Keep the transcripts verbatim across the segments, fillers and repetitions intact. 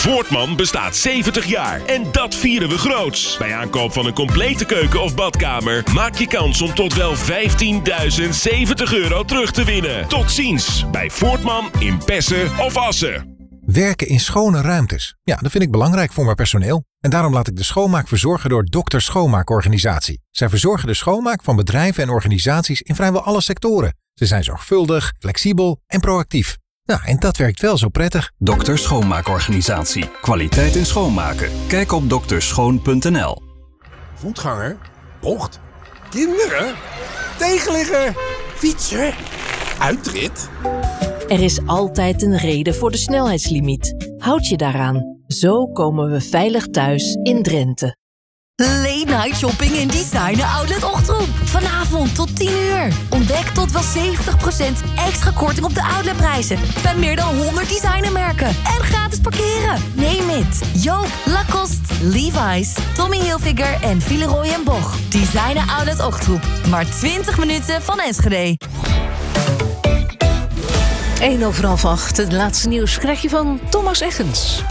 Voortman bestaat zeventig jaar en dat vieren we groots. Bij aankoop van een complete keuken of badkamer maak je kans om tot wel vijftienduizend zeventig euro terug te winnen. Tot ziens bij Voortman in Pessen of Assen. Werken in schone ruimtes. Ja, dat vind ik belangrijk voor mijn personeel. En daarom laat ik de schoonmaak verzorgen door Dokter Schoonmaakorganisatie. Zij verzorgen de schoonmaak van bedrijven en organisaties in vrijwel alle sectoren. Ze zijn zorgvuldig, flexibel en proactief. Nou, en dat werkt wel zo prettig. Dokter Schoonmaakorganisatie. Kwaliteit in schoonmaken. Kijk op dokterschoon punt n l. Voetganger, bocht, kinderen, tegenligger, fietser, uitrit. Er is altijd een reden voor de snelheidslimiet. Houd je daaraan. Zo komen we veilig thuis in Drenthe. Late night shopping in Designer Outlet Ochtroep. Vanavond tot tien uur. Ontdek tot wel zeventig procent extra korting op de outletprijzen. Bij meer dan honderd designermerken. En gratis parkeren. Neem het. Joop, Lacoste, Levi's, Tommy Hilfiger en Villeroy en Boch. Designer Outlet Ochtroep. Maar twintig minuten van Enschede. één over half acht. Het laatste nieuws krijg je van Thomas Eggens.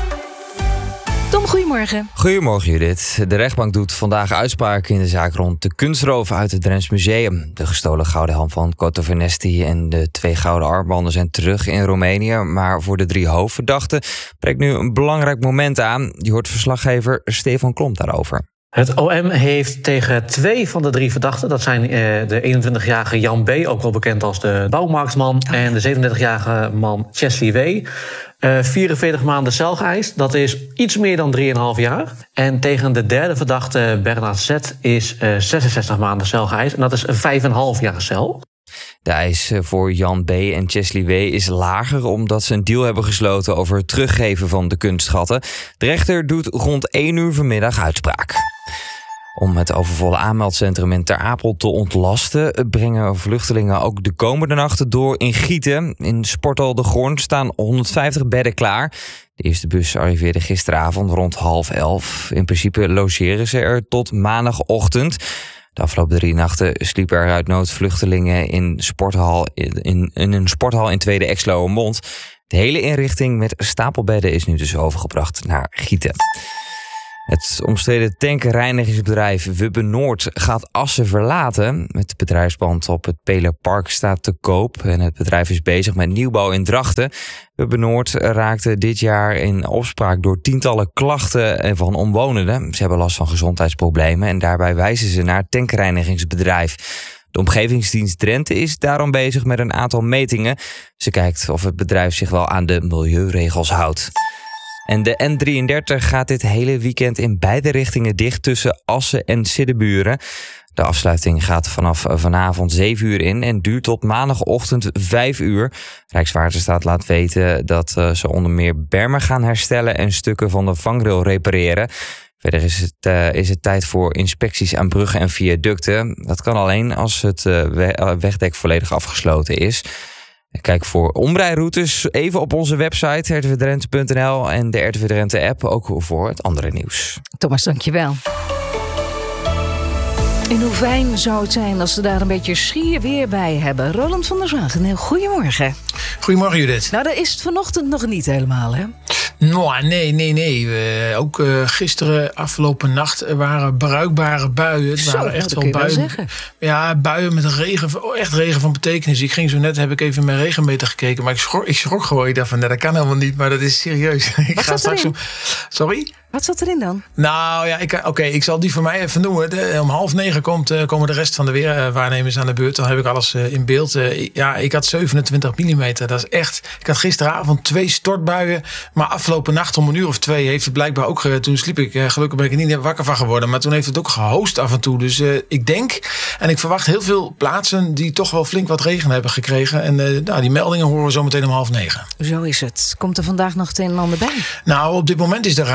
Tom, goedemorgen. Goedemorgen Judith. De rechtbank doet vandaag uitspraak in de zaak rond de kunstroof uit het Drents Museum. De gestolen gouden helm van Coto Vernesti en de twee gouden armbanden zijn terug in Roemenië. Maar voor de drie hoofdverdachten breekt nu een belangrijk moment aan. Je hoort verslaggever Stefan Klomp daarover. Het O M heeft tegen twee van de drie verdachten, dat zijn uh, de eenentwintigjarige Jan B., ook wel bekend als de bouwmarktman, en de zevenendertigjarige man Chesley W., uh, vierenveertig maanden cel geëist. Dat is iets meer dan drieënhalf jaar. En tegen de derde verdachte, Bernard Z., is uh, zesenzestig maanden cel geëist. En dat is een vijf en een half jaar cel. De eis voor Jan B. en Chesley W. is lager omdat ze een deal hebben gesloten over het teruggeven van de kunstschatten. De rechter doet rond één uur vanmiddag uitspraak. Om het overvolle aanmeldcentrum in Ter Apel te ontlasten, brengen vluchtelingen ook de komende nachten door in Gieten. In Sporthal De Goorn staan honderdvijftig bedden klaar. De eerste bus arriveerde gisteravond rond half elf. In principe logeren ze er tot maandagochtend. De afgelopen drie nachten sliepen er uit nood vluchtelingen in, sporthal, in, in een sporthal in Tweede Exloërmond. De hele inrichting met stapelbedden is nu dus overgebracht naar Gieten. Het omstreden tankreinigingsbedrijf Wubbe Noord gaat Assen verlaten. Het bedrijfspand op het Pelerpark staat te koop en het bedrijf is bezig met nieuwbouw in Drachten. Wubbe Noord raakte dit jaar in opspraak door tientallen klachten van omwonenden. Ze hebben last van gezondheidsproblemen en daarbij wijzen ze naar het tankreinigingsbedrijf. De Omgevingsdienst Drenthe is daarom bezig met een aantal metingen. Ze kijkt of het bedrijf zich wel aan de milieuregels houdt. En de N drieëndertig gaat dit hele weekend in beide richtingen dicht tussen Assen en Siddeburen. De afsluiting gaat vanaf vanavond zeven uur in en duurt tot maandagochtend vijf uur. Rijkswaterstaat laat weten dat uh, ze onder meer bermen gaan herstellen en stukken van de vangrail repareren. Verder is het, uh, is het tijd voor inspecties aan bruggen en viaducten. Dat kan alleen als het uh, wegdek volledig afgesloten is. Kijk voor omrijroutes even op onze website r t v drenthe punt n l en de R T V Drenthe app, ook voor het andere nieuws. Thomas, dankjewel. En hoe fijn zou het zijn als ze daar een beetje schier weer bij hebben. Roland van der Zwaag, heel goedemorgen. Goedemorgen Judith. Nou, dat is het vanochtend nog niet helemaal, hè? Nou, nee, nee, nee. Uh, ook uh, gisteren, afgelopen nacht, waren bruikbare buien. Het Zo, waren echt dat wel kun je buien. wel Ja, buien met regen, echt regen van betekenis. Ik ging zo net, heb ik even in mijn regenmeter gekeken, maar ik schrok, ik schrok gewoon. Ik dacht van, nee, dat kan helemaal niet, maar dat is serieus. ik Wat ga zat straks erin? om... Sorry? Wat zat erin dan? Nou ja, oké, okay, ik zal die voor mij even noemen. De, om half negen komt, uh, komen de rest van de weerwaarnemers aan de beurt. Dan heb ik alles uh, in beeld. Uh, ja, ik had zevenentwintig millimeter. Dat is echt... Ik had gisteravond twee stortbuien. Maar afgelopen nacht om een uur of twee heeft het blijkbaar ook... Uh, toen sliep ik, uh, gelukkig ben ik er niet wakker van geworden. Maar toen heeft het ook gehoost af en toe. Dus uh, ik denk, en ik verwacht heel veel plaatsen... die toch wel flink wat regen hebben gekregen. En uh, nou, die meldingen horen we zo meteen om half negen. Zo is het. Komt er vandaag nog het een en ander bij? Nou, op dit moment is de radar niet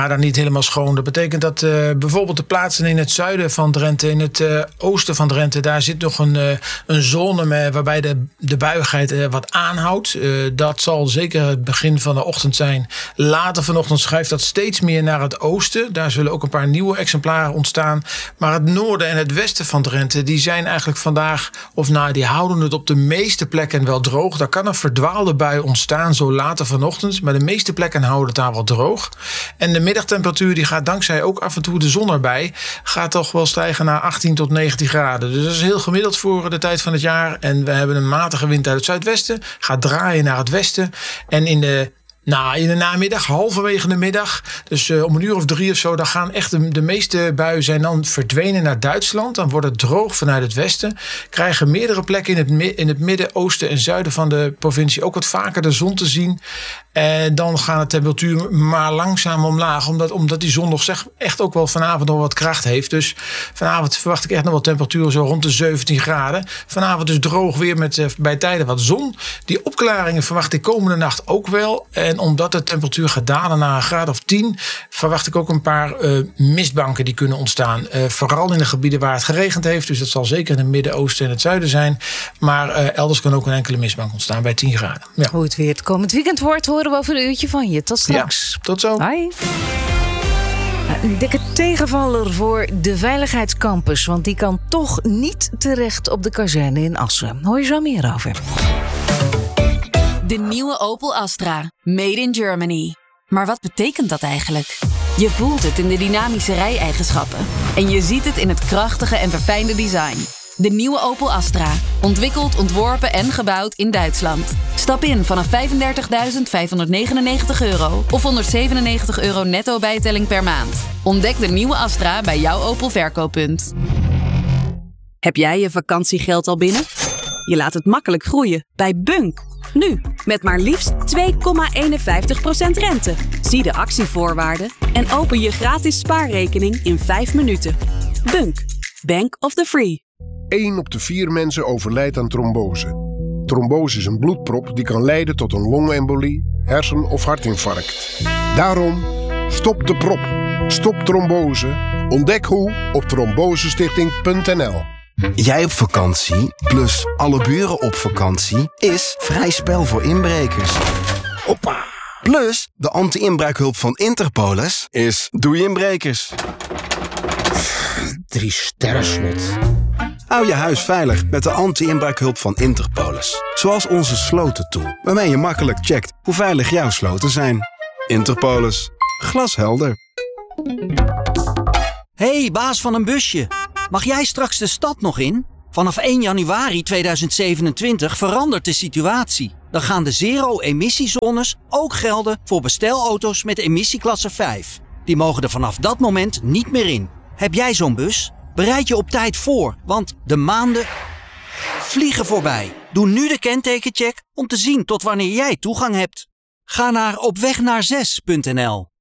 helemaal schoon. Dat betekent dat uh, bijvoorbeeld de plaatsen in het zuiden van Drenthe, in het uh, oosten van Drenthe, daar zit nog een, uh, een zone met, waarbij de, de buigheid uh, wat aanhoudt. Uh, dat zal zeker het begin van de ochtend zijn. Later vanochtend schuift dat steeds meer naar het oosten. Daar zullen ook een paar nieuwe exemplaren ontstaan. Maar het noorden en het westen van Drenthe, die zijn eigenlijk vandaag, of nou, die houden het op de meeste plekken wel droog. Daar kan een verdwaalde bui ontstaan zo later vanochtend, maar de meeste plekken houden het daar wel droog. En de middagtemperatuur die gaat dankzij ook af en toe de zon erbij, gaat toch wel stijgen naar achttien tot negentien graden. Dus dat is heel gemiddeld voor de tijd van het jaar. En we hebben een matige wind uit het zuidwesten, gaat draaien naar het westen. En in de Nou, in de namiddag, halverwege de middag, dus uh, om een uur of drie of zo, dan gaan echt de, de meeste buien zijn dan verdwenen naar Duitsland. Dan wordt het droog vanuit het westen. Krijgen meerdere plekken in het, in het midden, oosten en zuiden van de provincie ook wat vaker de zon te zien. En dan gaat de temperatuur maar langzaam omlaag, omdat, omdat die zon nog zeg, echt ook wel vanavond nog wat kracht heeft. Dus vanavond verwacht ik echt nog wat temperatuur zo rond de zeventien graden. Vanavond dus droog weer met uh, bij tijden wat zon. Die opklaringen verwacht ik komende nacht ook wel. En omdat de temperatuur gaat dalen naar een graad of tien, verwacht ik ook een paar uh, mistbanken die kunnen ontstaan. Uh, vooral in de gebieden waar het geregend heeft. Dus dat zal zeker in het midden, oosten en het zuiden zijn. Maar uh, elders kan ook een enkele mistbank ontstaan bij tien graden. Ja. Hoe het weer het komend weekend wordt, horen we over een uurtje van je. Tot straks. Ja, tot zo. Hoi. Een dikke tegenvaller voor de Veiligheidscampus, want die kan toch niet terecht op de kazerne in Assen. Hoor je zo meer over. De nieuwe Opel Astra. Made in Germany. Maar wat betekent dat eigenlijk? Je voelt het in de dynamische rijeigenschappen. En je ziet het in het krachtige en verfijnde design. De nieuwe Opel Astra. Ontwikkeld, ontworpen en gebouwd in Duitsland. Stap in vanaf vijfendertigduizend vijfhonderdnegenennegentig euro of honderdzevenennegentig euro netto bijtelling per maand. Ontdek de nieuwe Astra bij jouw Opel verkooppunt. Heb jij je vakantiegeld al binnen? Je laat het makkelijk groeien bij Bunk. Nu, met maar liefst twee komma eenenvijftig procent rente. Zie de actievoorwaarden en open je gratis spaarrekening in vijf minuten. Bunk. Bank of the Free. één op de vier mensen overlijdt aan trombose. Trombose is een bloedprop die kan leiden tot een longembolie, hersen- of hartinfarct. Daarom, stop de prop. Stop trombose. Ontdek hoe op trombosestichting punt n l. Jij op vakantie, plus alle buren op vakantie, is vrij spel voor inbrekers. Hoppa! Plus, de anti-inbraakhulp van Interpolis is doei inbrekers. Drie sterren slot. Hou je huis veilig met de anti-inbraakhulp van Interpolis. Zoals onze slotentool, waarmee je makkelijk checkt hoe veilig jouw sloten zijn. Interpolis. Glashelder. Hey, baas van een busje. Mag jij straks de stad nog in? Vanaf één januari tweeduizend zevenentwintig verandert de situatie. Dan gaan de zero-emissiezones ook gelden voor bestelauto's met emissieklasse vijf. Die mogen er vanaf dat moment niet meer in. Heb jij zo'n bus? Bereid je op tijd voor, want de maanden vliegen voorbij. Doe nu de kentekencheck om te zien tot wanneer jij toegang hebt. Ga naar opwegnaar zes punt n l.